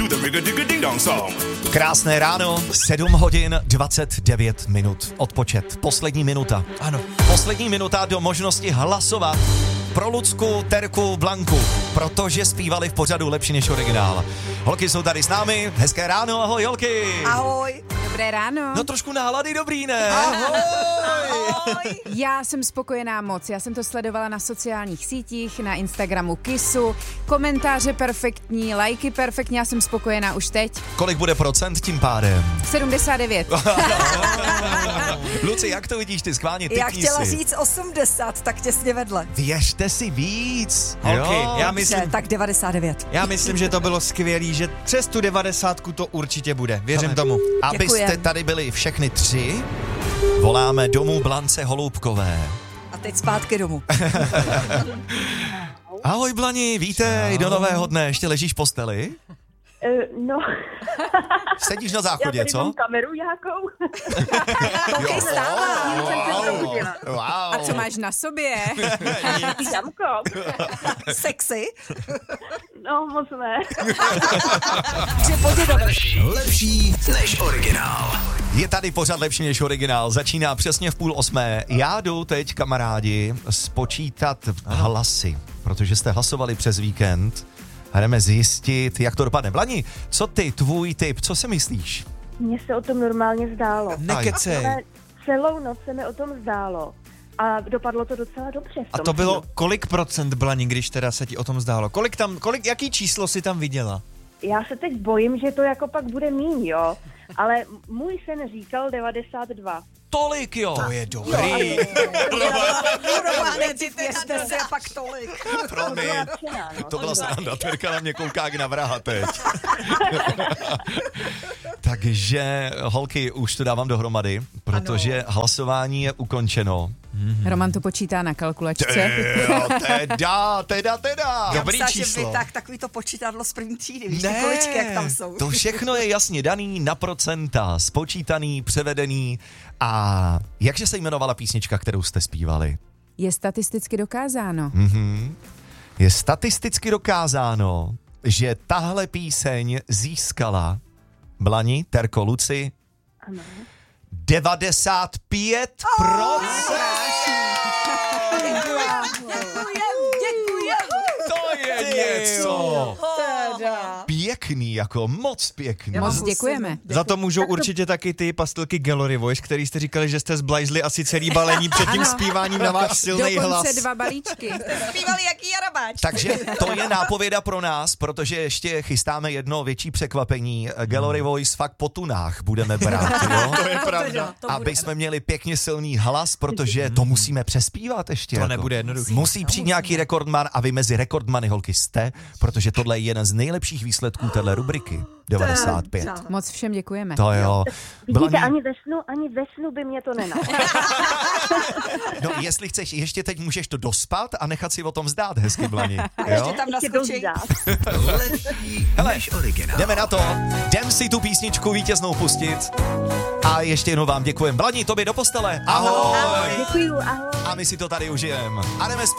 Krásné ráno, 7 hodin 29 minut. Odpočet, poslední minuta. Ano. Poslední minuta do možnosti hlasovat pro Lucku, Terku, Blanku, protože zpívali v pořadu lepší než originál. Holky jsou tady s námi, hezké ráno, ahoj holky. Ahoj. Dobré ráno. No trošku nálady dobrý, ne? Ahoj. Já jsem spokojená moc. Já jsem to sledovala na sociálních sítích, na Instagramu Kissu. Komentáře perfektní, lajky perfektní, já jsem spokojená už teď. Kolik bude procent tím pádem? 79. Luci, jak to vidíš ty? Schválně typni Já chtěla si. říct 80, tak těsně vedle. Věřte si víc. Holky, Jo? Tak 99. Já myslím, že to bylo skvělý, že přes tu 90 to určitě bude. Věřím tomu. Abyste Děkujem. tady byli všechny tři, voláme domů Blance Holoubkové. A teď zpátky domů. Ahoj Blani, vítej do nového dne. Ještě ležíš v posteli? No, Sedíš na já záchodě, tady co? mám kameru nějakou. Koukej stále. Wow. A co máš na sobě? Jamko. Sexy. No, moc ne. Že podědové. Lepší než originál. Je tady pořád lepší než originál. Začíná přesně v 7:30. Já jdu teď, kamarádi, spočítat hlasy, protože jste hlasovali přes víkend. A jdeme zjistit, jak to dopadne. Blani, co ty, tvůj tip, co si myslíš? Mně se o tom normálně zdálo. Nekecej. Ale celou noc se mi o tom zdálo. A dopadlo to docela dobře. A to bylo kolik procent, Blani, když teda se ti o tom zdálo? Jaký číslo si tam viděla? Já se teď bojím, že to jako pak bude míň, jo. Ale můj sen říkal 92. Tolik, jo. To je dobrý. Normálně ty věřte se a pak tolik. Promiň. To byla sranda, Terka na mě kouká jak na vraha teď. Takže, holky, už to dávám dohromady, protože hlasování je ukončeno. Roman to počítá na kalkulačce. Teda. Dobrý Já myslím, číslo. že tak takový to počítadlo z první třídy, víš, ty količky, jak tam jsou. To všechno je jasně daný na procenta, spočítaný, převedený. A jakže se jmenovala písnička, kterou jste zpívali? Je statisticky dokázáno. Je statisticky dokázáno, že tahle píseň získala Blani, Terko, Luci 95%. To je něco. Pěkný, jako moc pěkný. Moc děkujeme. Za to můžou určitě taky ty pastilky Gallery Voice, který jste říkali, že jste zblajzli asi celý balení před tím zpíváním na váš silný hlas. Dokonce 2 balíčky. Zpívali jaký jarabáč. Takže to je nápověda pro nás, protože ještě chystáme jedno větší překvapení. Gallery Voice fakt po tunách budeme brát, jo? To je pravda. Aby jsme měli pěkně silný hlas, protože to musíme přespívat ještě. To jako. nebude jednoduchý. Musí přijít nějaký rekordman a vy mezi rekordmany, holky, jste, protože tohle je jeden z nejlepších výsledků téhle rubriky. 95. Moc všem děkujeme. To jo. Vidíte, Blani, ani ve snu by mě to nenapadlo. no jestli chceš, ještě teď můžeš to dospat a nechat si o tom zdát hezky, Blani. A ještě Jo? tam Ještě to naskočí. vzdát. Lepší než originál. Jdeme na to. Jdem si tu písničku vítěznou pustit. A ještě jednou vám děkujem. Blani, tobě do postele. Ahoj. Děkuju, ahoj. A my si to tady užijeme. A jdeme zpívat.